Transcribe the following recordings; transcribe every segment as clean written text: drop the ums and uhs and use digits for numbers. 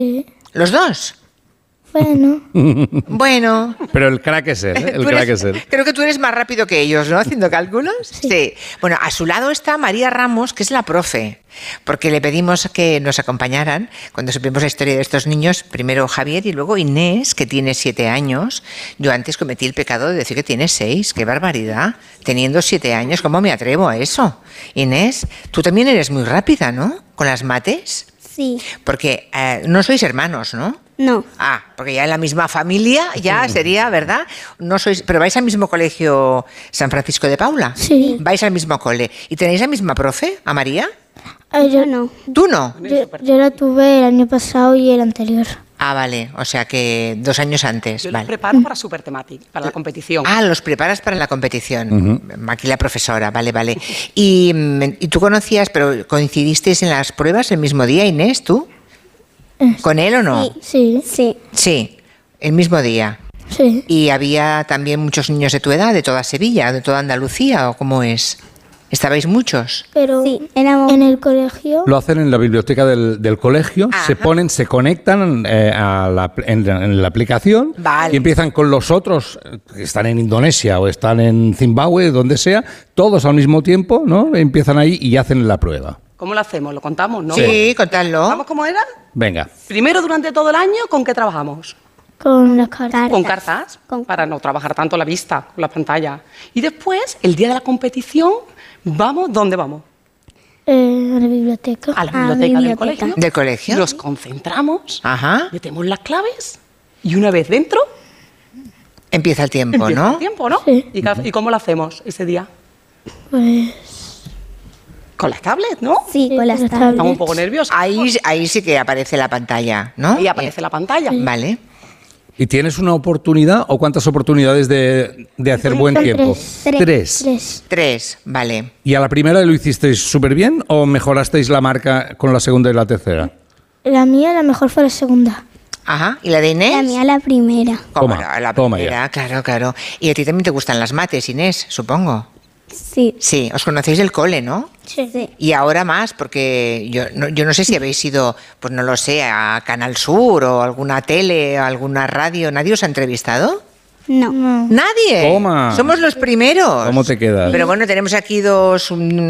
Sí. ¿Los dos? Bueno. Bueno. Pero el crack es él, ¿eh? El crack es él. Creo que tú eres más rápido que ellos, ¿no? Haciendo cálculos. Sí. Bueno, a su lado está María Ramos, que es la profe, porque le pedimos que nos acompañaran cuando supimos la historia de estos niños, primero Javier y luego Inés, que tiene 7 años. Yo antes cometí el pecado de decir que tiene 6. ¡Qué barbaridad! Teniendo 7 años, ¿cómo me atrevo a eso? Inés, tú también eres muy rápida, ¿no? ¿Con las mates? Sí. Porque no sois hermanos, ¿no? No. Ah, porque ya en la misma familia ya sería, ¿verdad? No sois, pero vais al mismo colegio San Francisco de Paula. Sí. Vais al mismo cole. ¿Y tenéis la misma profe, a María? Yo no. ¿Tú no? Yo la tuve el año pasado y el anterior. Ah, vale. O sea que 2 años antes. Yo Vale. los preparo para Supertematic, para la competición. Ah, los preparas para la competición. Aquí la profesora, vale, vale. Y tú conocías, pero coincidisteis en las pruebas el mismo día, Inés, ¿tú? ¿Con él o no? Sí. Sí. Sí, el mismo día. Sí. ¿Y había también muchos niños de tu edad, de toda Sevilla, de toda Andalucía, o cómo es? ¿Estabais muchos? Pero Sí, éramos... en el colegio. Lo hacen en la biblioteca del colegio, Ajá. se conectan en la aplicación Vale. y empiezan con los otros que están en Indonesia o están en Zimbabue, donde sea, todos al mismo tiempo, ¿no? Empiezan ahí y hacen la prueba. ¿Cómo lo hacemos? ¿Lo contamos? ¿No? Sí, contadlo. ¿Vamos cómo era? Venga. Primero, durante todo el año, ¿con qué trabajamos? Con las cartas. Con cartas, para no trabajar tanto la vista, con la pantalla. Y después, el día de la competición, vamos, ¿dónde vamos? A la biblioteca. A la biblioteca del colegio. ¿Del colegio? Nos concentramos, Ajá. metemos las claves y una vez dentro, Empieza el tiempo, empieza ¿no? el tiempo, ¿no? Sí. ¿Y cómo lo hacemos ese día? Pues. Con las tablets, ¿no? Sí, con las las tablas. Estamos un poco nerviosos. Ahí sí que aparece la pantalla, ¿no? Ahí aparece la pantalla. Vale. ¿Y tienes una oportunidad o cuántas oportunidades de hacer buen tiempo? Tres. 3, vale. ¿Y a la primera lo hicisteis súper bien o mejorasteis la marca con la segunda y la tercera? La mía, la mejor fue la segunda. Ajá. ¿Y la de Inés? La mía la primera. ¿Cómo Toma, no? La toma primera, claro. Y a ti también te gustan las mates, Inés, supongo. Sí. Sí, os conocéis del cole, ¿no? Sí. Y ahora más, porque yo no sé si habéis ido, pues no lo sé, a Canal Sur o alguna tele o alguna radio. ¿Nadie os ha entrevistado? No. ¡Nadie! Toma. Somos los primeros. ¿Cómo te quedas? Pero bueno, tenemos aquí dos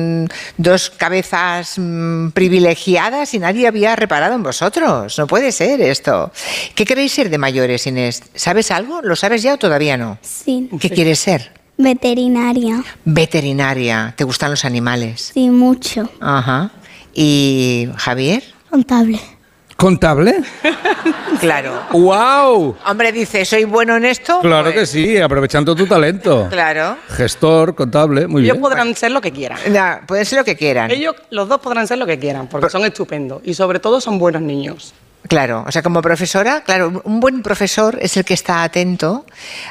cabezas privilegiadas y nadie había reparado en vosotros. No puede ser esto. ¿Qué queréis ser de mayores, Inés? ¿Sabes algo? ¿Lo sabes ya o todavía no? Sí. ¿Qué quieres ser? Veterinaria. Veterinaria. ¿Te gustan los animales? Sí, mucho. Ajá. ¿Y Javier? Contable. ¿Contable? Claro. ¡Wow! Hombre, dice, ¿soy bueno en esto? Claro Pues, que sí, aprovechando tu talento. Claro. Gestor, contable, muy Ellos bien. podrán ser lo que quieran. Ya, pueden ser lo que quieran. Ellos, los dos podrán ser lo que quieran, porque son estupendos. Y sobre todo son buenos niños. Claro, o sea, como profesora, claro, un buen profesor es el que está atento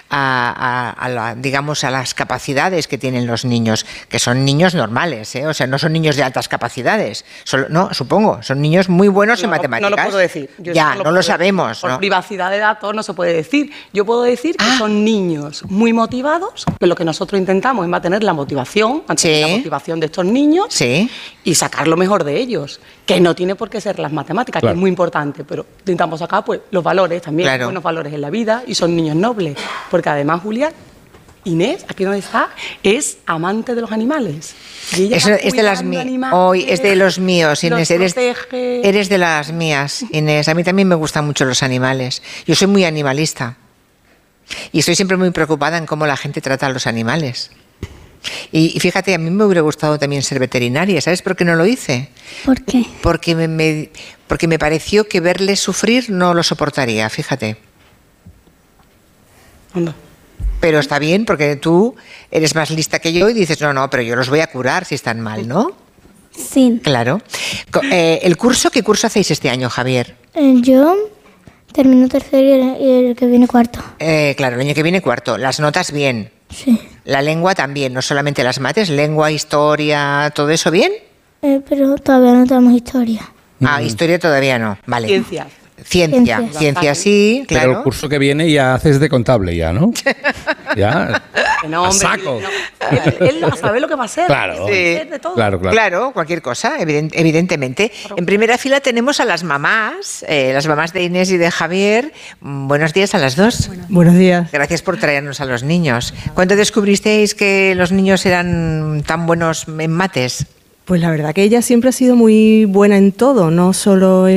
digamos, a las capacidades que tienen los niños, que son niños normales, ¿eh? O sea, no son niños de altas capacidades, no, supongo, son niños muy buenos en matemáticas. No lo puedo decir. Yo Ya, eso no puedo lo decir. sabemos, Por ¿no? privacidad de datos no se puede decir. Yo puedo decir que son niños muy motivados, que lo que nosotros intentamos es mantener la motivación, mantener Sí. la motivación de estos niños Sí. y sacar lo mejor de ellos, que no tiene por qué ser las matemáticas, Claro. que es muy importante, pero intentamos sacar pues los valores también, Claro. buenos valores en la vida, y son niños nobles, porque además Julia, Inés, aquí donde está, es amante de los animales. Y ella Eso va es de las cuidando mías. animales, Hoy es de los míos, Inés. los protege. Eres de las mías, Inés. A mí también me gustan mucho los animales. Yo soy muy animalista. Y estoy siempre muy preocupada en cómo la gente trata a los animales. Y fíjate, a mí me hubiera gustado también ser veterinaria. ¿Sabes por qué no lo hice? ¿Por qué? Porque me pareció que verles sufrir no lo soportaría, fíjate. Anda. Pero está bien, porque tú eres más lista que yo y dices, no, pero yo los voy a curar si están mal, ¿no? Sí. Claro. ¿Qué curso hacéis este año, Javier? Yo termino tercero y el que viene cuarto. Claro, el año que viene cuarto. Las notas bien. Sí. La lengua también, no solamente las mates, lengua, historia, todo eso bien. Pero todavía no tenemos historia. Ah, historia todavía no. Vale. Ciencias. Ciencia Ciencias. sí, Pero claro. el curso que viene ya haces de contable ya, ¿no? ya. Que no, a hombre, saco. no. Él va a saber lo que va a hacer. Claro. Sí. De todo. Claro. Claro, cualquier cosa, evidentemente. En primera fila tenemos a las mamás de Inés y de Javier. Buenos días a las dos. Buenos días. Gracias por traernos a los niños. ¿Cuándo descubristeis que los niños eran tan buenos en mates? Pues la verdad que ella siempre ha sido muy buena en todo, no solo en